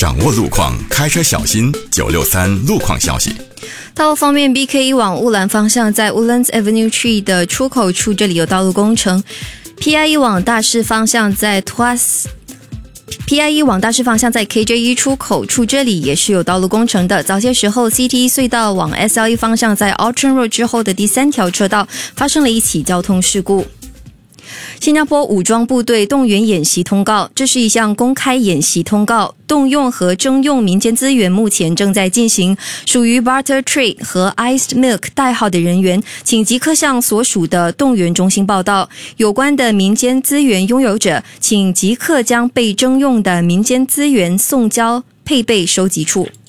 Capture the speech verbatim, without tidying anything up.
掌握路况，开车小心。九六三路况消息。 道路方面 ，B K 一往乌兰方向在 Woodlands Avenue Tree 的出口处，这里有道路工程。P I 一往大市方向在 Tuas。P I 一往大市方向在 K J 一出口处，这里也是有道路工程的。早些时候 C T 隧道往 S L 一方向在 Outram Road 之后的第三条车道发生了一起交通事故。新加坡武装部队动员演习通告，这是一项公开演习通告，动用和征用民间资源目前正在进行，属于 Barter Trade 和 Iced Milk 代号的人员，请即刻向所属的动员中心报到。有关的民间资源拥有者，请即刻将被征用的民间资源送交配备收集处。